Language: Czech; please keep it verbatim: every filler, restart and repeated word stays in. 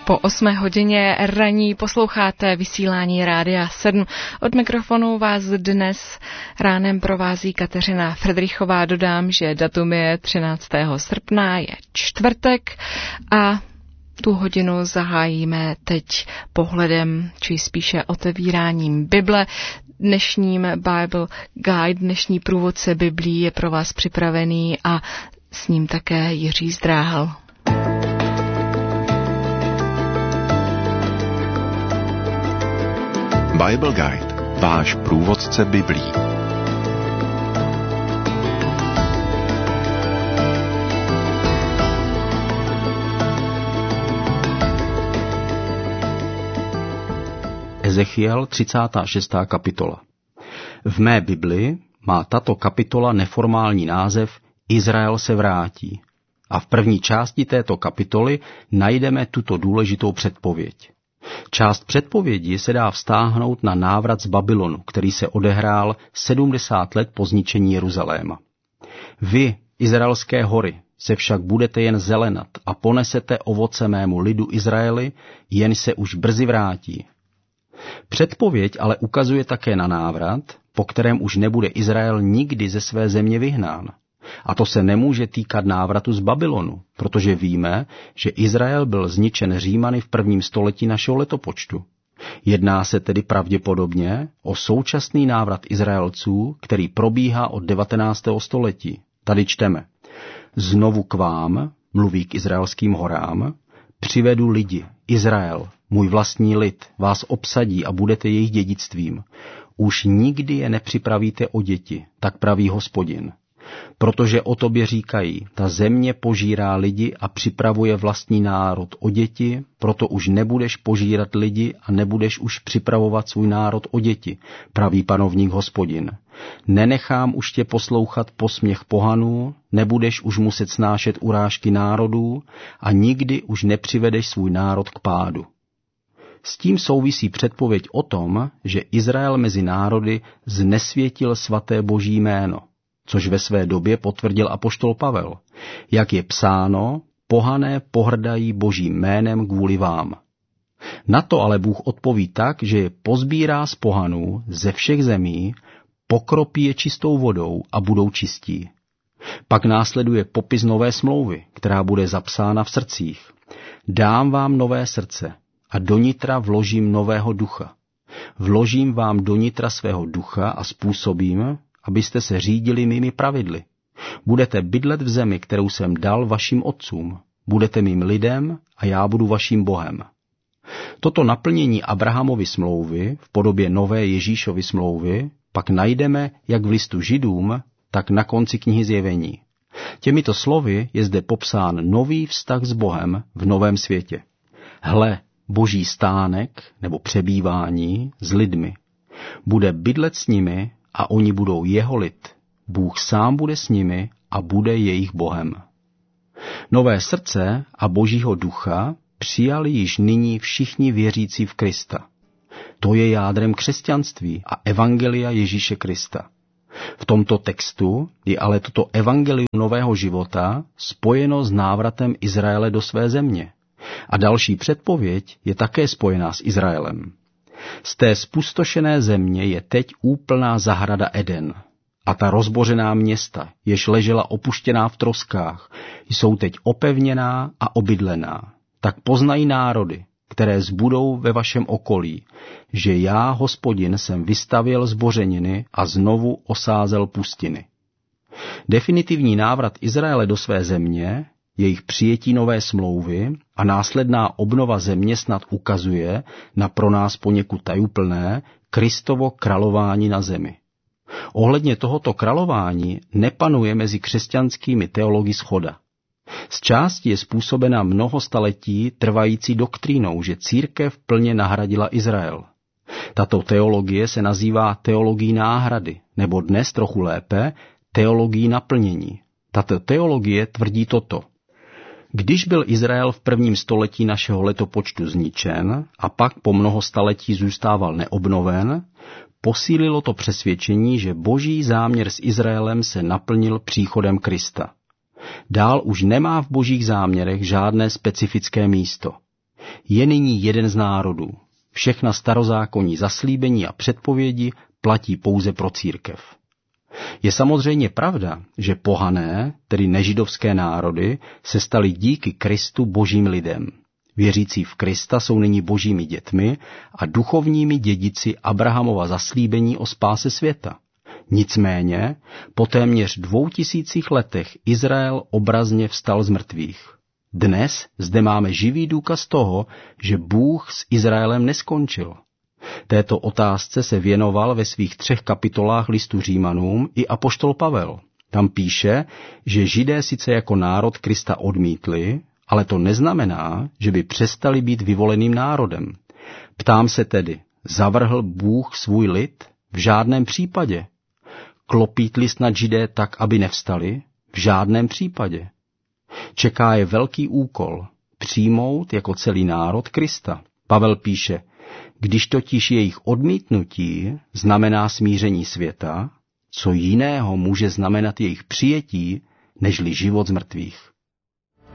Po osmé hodině ranní posloucháte vysílání Rádia sedm. Od mikrofonu vás dnes ránem provází Kateřina Fridrichová. Dodám, že datum je třináctého srpna, je čtvrtek a tu hodinu zahájíme teď pohledem, či spíše otevíráním Bible. Dnešním Bible Guide, dnešní průvodce Biblí je pro vás připravený a s ním také Jiří Zdráhal. Bible Guide, váš průvodce Biblí. Ezechiel třicátá šestá kapitola. V mé Bibli má tato kapitola neformální název Izrael se vrátí. A v první části této kapitoly najdeme tuto důležitou předpověď. Část předpovědi se dá vztáhnout na návrat z Babylonu, který se odehrál sedmdesát let po zničení Jeruzaléma. Vy, izraelské hory, se však budete jen zelenat a ponesete ovoce mému lidu Izraeli, jen se už brzy vrátí. Předpověď ale ukazuje také na návrat, po kterém už nebude Izrael nikdy ze své země vyhnán. A to se nemůže týkat návratu z Babylonu, protože víme, že Izrael byl zničen Římany v prvním století našeho letopočtu. Jedná se tedy pravděpodobně o současný návrat Izraelců, který probíhá od devatenáctého století. Tady čteme: Znovu k vám, mluví k izraelským horám, přivedu lidi, Izrael, můj vlastní lid, vás obsadí a budete jejich dědictvím. Už nikdy je nepřipravíte o děti, tak praví Hospodin. Protože o tobě říkají, ta země požírá lidi a připravuje vlastní národ o děti, proto už nebudeš požírat lidi a nebudeš už připravovat svůj národ o děti, praví panovník Hospodin. Nenechám už tě poslouchat posměch pohanů, nebudeš už muset snášet urážky národů a nikdy už nepřivedeš svůj národ k pádu. S tím souvisí předpověď o tom, že Izrael mezi národy znesvětil svaté Boží jméno, což ve své době potvrdil apoštol Pavel. Jak je psáno, pohané pohrdají Božím jménem kvůli vám. Na to ale Bůh odpoví tak, že je pozbírá z pohanů ze všech zemí, pokropí je čistou vodou a budou čistí. Pak následuje popis nové smlouvy, která bude zapsána v srdcích. Dám vám nové srdce a do nitra vložím nového ducha. Vložím vám do nitra svého ducha a způsobím, abyste se řídili mými pravidly. Budete bydlet v zemi, kterou jsem dal vašim otcům. Budete mým lidem a já budu vaším Bohem. Toto naplnění Abrahamovy smlouvy v podobě nové Ježíšovy smlouvy pak najdeme jak v listu Židům, tak na konci knihy Zjevení. Těmito slovy je zde popsán nový vztah s Bohem v novém světě. Hle, Boží stánek nebo přebývání s lidmi. Bude bydlet s nimi a oni budou jeho lid. Bůh sám bude s nimi a bude jejich Bohem. Nové srdce a Božího ducha přijali již nyní všichni věřící v Krista. To je jádrem křesťanství a evangelia Ježíše Krista. V tomto textu je ale toto evangelium nového života spojeno s návratem Izraele do své země. A další předpověď je také spojená s Izraelem. Z té spustošené země je teď úplná zahrada Eden. A ta rozbořená města, jež ležela opuštěná v troskách, jsou teď opevněná a obydlená. Tak poznají národy, které zbudou ve vašem okolí, že já, Hospodin, jsem vystavěl zbořeniny a znovu osázel pustiny. Definitivní návrat Izraele do své země, jejich přijetí nové smlouvy a následná obnova země snad ukazuje na pro nás poněkud tajuplné Kristovo králování na zemi. Ohledně tohoto králování nepanuje mezi křesťanskými teology shoda. Z části je způsobena mnoho staletí trvající doktrínou, že církev plně nahradila Izrael. Tato teologie se nazývá teologií náhrady, nebo dnes trochu lépe teologií naplnění. Tato teologie tvrdí toto. Když byl Izrael v prvním století našeho letopočtu zničen a pak po mnoho staletí zůstával neobnoven, posílilo to přesvědčení, že boží záměr s Izraelem se naplnil příchodem Krista. Dál už nemá v božích záměrech žádné specifické místo. Je nyní jeden z národů. Všechna starozákonní zaslíbení a předpovědi platí pouze pro církev. Je samozřejmě pravda, že pohané, tedy nežidovské národy, se staly díky Kristu božím lidem. Věřící v Krista jsou nyní božími dětmi a duchovními dědici Abrahamova zaslíbení o spáse světa. Nicméně, po téměř dvou tisících letech Izrael obrazně vstal z mrtvých. Dnes zde máme živý důkaz toho, že Bůh s Izraelem neskončil. Této otázce se věnoval ve svých třech kapitolách listu Římanům i apoštol Pavel. Tam píše, že Židé sice jako národ Krista odmítli, ale to neznamená, že by přestali být vyvoleným národem. Ptám se tedy, zavrhl Bůh svůj lid? V žádném případě. Klopítli snad Židé tak, aby nevstali? V žádném případě. Čeká je velký úkol, přijmout jako celý národ Krista. Pavel píše, když totiž jejich odmítnutí znamená smíření světa, co jiného může znamenat jejich přijetí, nežli život z mrtvých.